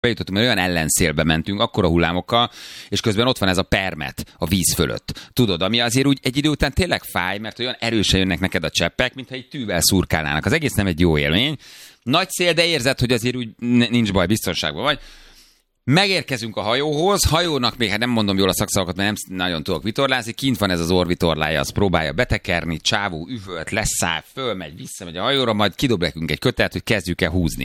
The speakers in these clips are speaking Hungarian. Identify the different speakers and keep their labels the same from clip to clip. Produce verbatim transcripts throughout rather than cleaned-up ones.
Speaker 1: bejutottunk, mert olyan ellenszélbe mentünk, akkora hullámokkal, és közben ott van ez a permet a víz fölött. Tudod, ami azért úgy egy idő után tényleg fáj, mert olyan erősen jönnek neked a cseppek, mintha egy tűvel szurkálnának. Az egész nem egy jó élmény. Nagy szél, de érzed, hogy azért úgy nincs baj, biztonságban vagy. Megérkezünk a hajóhoz, hajónak még, hát nem mondom jól a szakszavakat, mert nem nagyon tudok vitorlázni, kint van ez az orvitorlája, azt próbálja betekerni, csávó üvölt, leszáll, fölmegy, visszamegy a hajóra, majd kidob nekünk egy kötelet, hogy kezdjük el húzni.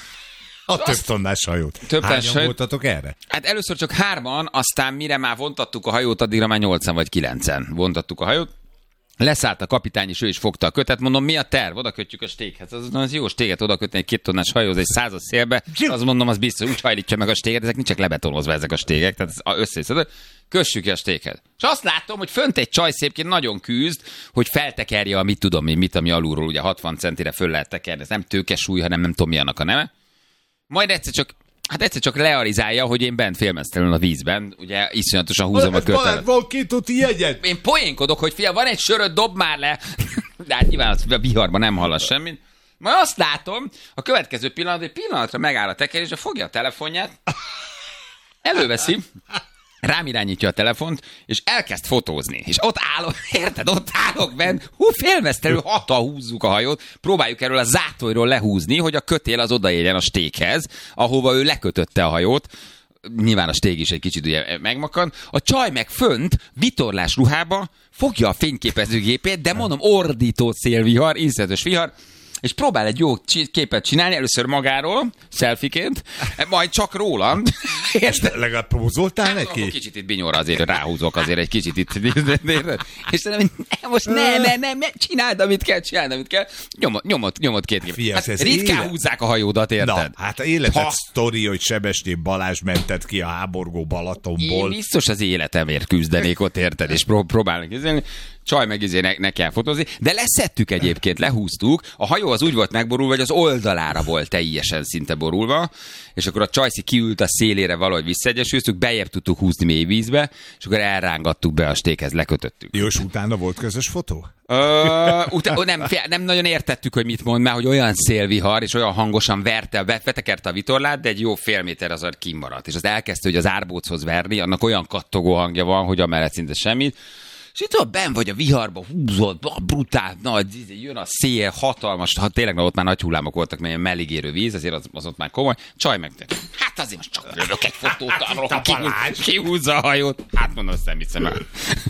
Speaker 2: A több tonnás hajót.
Speaker 1: Több
Speaker 2: Hányan
Speaker 1: hajót
Speaker 2: voltatok erre?
Speaker 1: Hát először csak hárman, aztán mire már vontattuk a hajót, addigra már nyolcan vagy kilencen vontattuk a hajót. Leszállt a kapitány, és ő is fogta a kötet. Mondom, mi a terv? Oda kötjük a stékhez. Az, az jó stéget oda kötni egy két tonnás hajóhoz, egy százas szélbe. Azt mondom, az biztos, úgy hajlítja meg a stéget, ezek nincsenek lebetonozva ezek a stégek, tehát összeszedő. Kössük ki a stékhez. És azt látom, hogy fönt egy csaj szépként nagyon küzd, hogy feltekerje a mit tudom én, mit, ami alulról ugye hatvan centire föl lehet tekerni. Ez nem tőkesúly, hanem nem tudom mi annak a neve. Majd egyszer csak Hát egyszer csak realizálja, hogy én bent félmeztelenül a vízben, ugye iszonyatosan húzom a kötelet.
Speaker 2: Van két úti jegyet.
Speaker 1: Én poénkodok, hogy fia, van egy söröd, dob már le. De hát nyilván a viharban nem hallasz semmit. Majd azt látom, a következő pillanat, egy pillanatra megáll a tekerés, fogja a telefonját, előveszi, rám irányítja a telefont, és elkezd fotózni. És ott állok, érted, ott állok bent, hú, félmeztelenül hatal húzzuk a hajót, próbáljuk erről a zátolyról lehúzni, hogy a kötél az odaérjen a stékhez, ahova ő lekötötte a hajót. Nyilván a stég is egy kicsit ugye megmakad. A csaj meg fönt, vitorlás ruhába fogja a fényképezőgépét, de mondom, ordító szélvihar, ízletes vihar, és próbál egy jó képet csinálni, először magáról, selfieként, majd csak rólam.
Speaker 2: Érted? Legalább prózoltál neki?
Speaker 1: Kicsit itt binyóra azért ráhúzok, azért egy kicsit itt. És nem, most ne, ne, ne, ne, csináld, amit kell, csináld, amit kell. Nyomod, nyomod, nyomod két képet. Hát ritkán élet... húzzák a hajódat, érted?
Speaker 2: Na, hát a életed ha... sztori, hogy Sebesné Balázs mentett ki a háborgó Balatonból.
Speaker 1: Én biztos az életemért küzdenék ott, érted? És pró- próbálnak izélni. Csaj meg izé ne, ne kell fotózni, de leszettük egyébként, lehúztuk, a hajó az úgy volt megborulva, hogy az oldalára volt teljesen szinte borulva, és akkor a csajszi kiült a szélére valahogy visszaegyesültük, bejebb tudtuk húzni mély vízbe, és akkor elrángattuk be a stékhez, lekötöttük.
Speaker 2: Jó, és utána volt közös fotó?
Speaker 1: Ö, utána, nem, nem nagyon értettük, hogy mit mond, mert hogy olyan szélvihar, és olyan hangosan verte, vetekerte a vitorlát, de egy jó fél méter az kimaradt, és az elkezdte, hogy az árbóchoz verni, annak olyan kattogó hangja van, hogy amellett szinte semmit. És itt ott benn vagy a viharba, húzod, brutál, nagy, jön a szél, hatalmas, ha tényleg ott már nagy hullámok voltak, mert ilyen melligérő víz, azért az, az ott már komoly. Csaj meg, hát azért most csak lövök egy fotót arról, ha kihúzza a hajót. Hát mondom, azt nem hiszem el.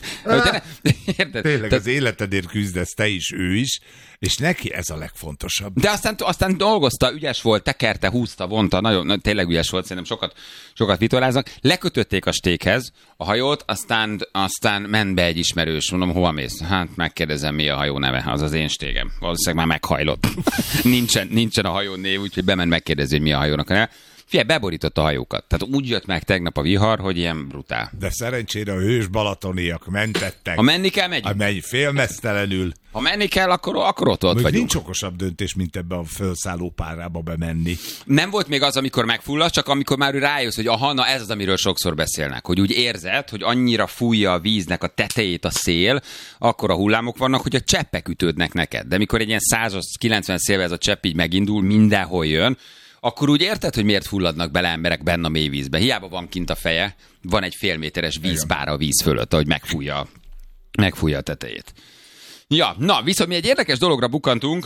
Speaker 2: Érted? Tényleg az életedért küzdesz, te is, ő is, és neki ez a legfontosabb.
Speaker 1: De aztán, aztán dolgozta, ügyes volt, tekerte, húzta, vonta, nagyon, tényleg ügyes volt, szerintem sokat, sokat vitorláznak. Lekötötték a stékhez a hajót, aztán, aztán ment be egy ismerős, mondom, hova mész? Hát megkérdezem, mi a hajó neve, az az én stégem. Valószínűleg már meghajlott. nincsen, nincsen a hajó név, úgyhogy bement megkérdezi, hogy mi a hajónak a neve. Figyelj, beborított a hajókat. Tehát úgy jött meg tegnap a vihar, hogy ilyen brutál.
Speaker 2: De szerencsére a hős balatoniak mentettek.
Speaker 1: Ha menni kell, megyünk.
Speaker 2: Ha menj félmeztelenül.
Speaker 1: Ha menni kell, akkor, akkor ott, ott vagyunk.
Speaker 2: Nincs okosabb döntés, mint ebbe a felszálló párába bemenni.
Speaker 1: Nem volt még az, amikor megfulladt, csak amikor már rájössz, hogy aha, na ez az, amiről sokszor beszélnek. Hogy úgy érzed, hogy annyira fújja a víznek a tetejét a szél, akkor a hullámok vannak, hogy a cseppek ütődnek neked. De mikor egy ilyen száz kilencven szélvel ez a csepp így megindul, mindenhol jön, akkor úgy érted, hogy miért fulladnak bele emberek benne a mélyvízbe. Hiába van kint a feje, van egy félméteres vízpára a víz fölött, ahogy megfújja, megfújja a tetejét. Ja, na, viszont mi egy érdekes dologra bukkantunk,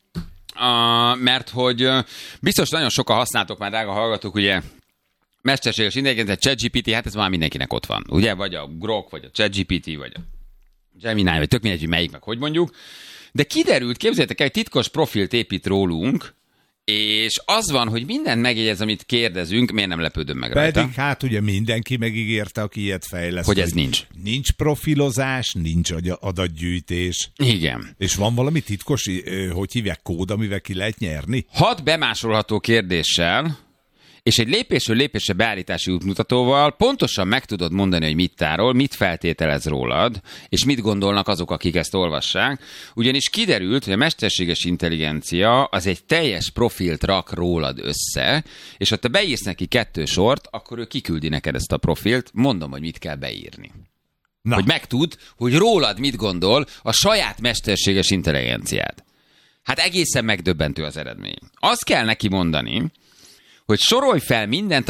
Speaker 1: uh, mert hogy uh, biztos nagyon sokan használtok már, drága hallgatók, ugye, mesterséges intelligencia, ChatGPT, hát ez már mindenkinek ott van, ugye, vagy a Grok, vagy a ChatGPT, vagy a Gemini, vagy tök mindegy, hogy melyik, meg hogy mondjuk. De kiderült, képzeljétek el, egy titkos profilt épít rólunk, és az van, hogy minden megjegyez, amit kérdezünk, miért nem lepődöm meg rajta?
Speaker 2: Pedig hát ugye mindenki megígérte, aki ilyet fejleszt.
Speaker 1: Hogy ez hogy nincs.
Speaker 2: Nincs profilozás, nincs adatgyűjtés.
Speaker 1: Igen.
Speaker 2: És van valami titkos, hogy hívják, kód, amivel ki lehet nyerni?
Speaker 1: Hat bemásolható kérdéssel, és egy lépésről lépésre beállítási útmutatóval pontosan meg tudod mondani, hogy mit tárol, mit feltételez rólad, és mit gondolnak azok, akik ezt olvassák. Ugyanis kiderült, hogy a mesterséges intelligencia az egy teljes profilt rak rólad össze, és ha te beírsz neki kettő sort, akkor ő kiküldi neked ezt a profilt, mondom, hogy mit kell beírni. Na. Hogy megtud, hogy rólad mit gondol a saját mesterséges intelligenciád. Hát egészen megdöbbentő az eredmény. Azt kell neki mondani, hogy sorolj fel mindent,